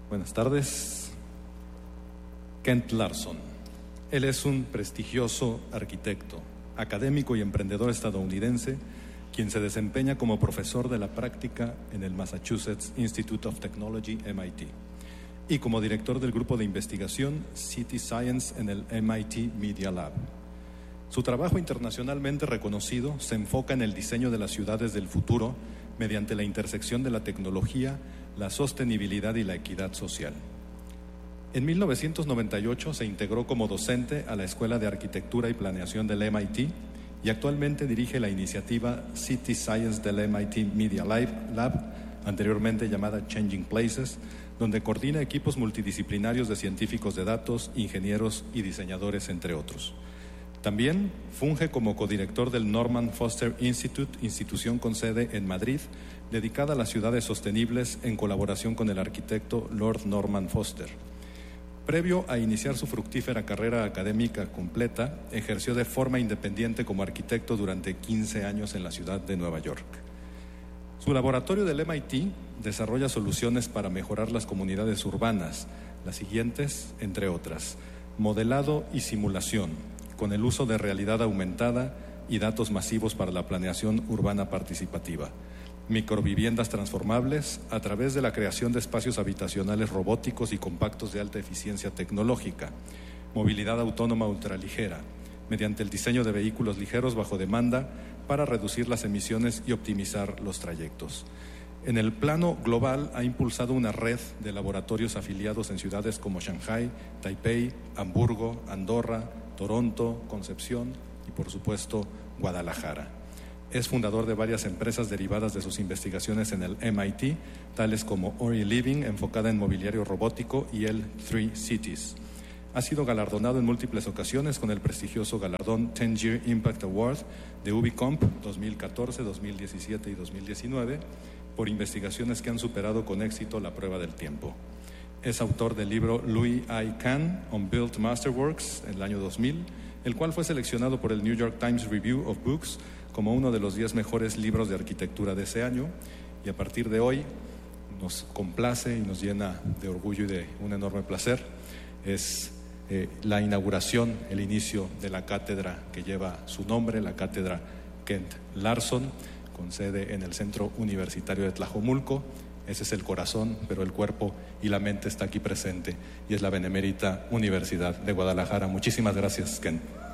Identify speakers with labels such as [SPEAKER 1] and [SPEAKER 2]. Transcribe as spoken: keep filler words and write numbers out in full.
[SPEAKER 1] Buenas tardes. Kent Larson. Él es un prestigioso arquitecto, académico y emprendedor estadounidense, quien se desempeña como profesor de la práctica en el Massachusetts Institute of Technology, M I T, y como director del grupo de investigación City Science en el M I T Media Lab. Su trabajo internacionalmente reconocido se enfoca en el diseño de las ciudades del futuro mediante la intersección de la tecnología, la sostenibilidad y la equidad social. En mil novecientos noventa y ocho se integró como docente a la Escuela de Arquitectura y Planeación del M I T y actualmente dirige la iniciativa City Science del M I T Media Lab, anteriormente llamada Changing Places, donde coordina equipos multidisciplinarios de científicos de datos, ingenieros y diseñadores, entre otros. También funge como codirector del Norman Foster Institute, institución con sede en Madrid, dedicada a las ciudades sostenibles en colaboración con el arquitecto Lord Norman Foster. Previo a iniciar su fructífera carrera académica completa, ejerció de forma independiente como arquitecto durante quince años en la ciudad de Nueva York. Su laboratorio del M I T desarrolla soluciones para mejorar las comunidades urbanas, las siguientes, entre otras: modelado y simulación, con el uso de realidad aumentada y datos masivos para la planeación urbana participativa; microviviendas transformables a través de la creación de espacios habitacionales robóticos y compactos de alta eficiencia tecnológica; movilidad autónoma ultraligera, mediante el diseño de vehículos ligeros bajo demanda para reducir las emisiones y optimizar los trayectos. En el plano global ha impulsado una red de laboratorios afiliados en ciudades como Shanghái, Taipei, Hamburgo, Andorra, Toronto, Concepción y, por supuesto, Guadalajara. Es fundador de varias empresas derivadas de sus investigaciones en el M I T, tales como Ori Living, enfocada en mobiliario robótico, y el Three Cities. Ha sido galardonado en múltiples ocasiones con el prestigioso galardón Ten Year Impact Award de Ubicomp dos mil catorce, dos mil diecisiete y dos mil diecinueve por investigaciones que han superado con éxito la prueba del tiempo. Es autor del libro Louis I. Kahn on Built Masterworks en el año dos mil, el cual fue seleccionado por el New York Times Review of Books como uno de los diez mejores libros de arquitectura de ese año, y a partir de hoy nos complace y nos llena de orgullo y de un enorme placer. Es eh, la inauguración, el inicio de la cátedra que lleva su nombre, la cátedra Kent Larson, con sede en el Centro Universitario de Tlajomulco. Ese es el corazón, pero el cuerpo y la mente está aquí presente, y es la Benemérita Universidad de Guadalajara. Muchísimas gracias, Kent.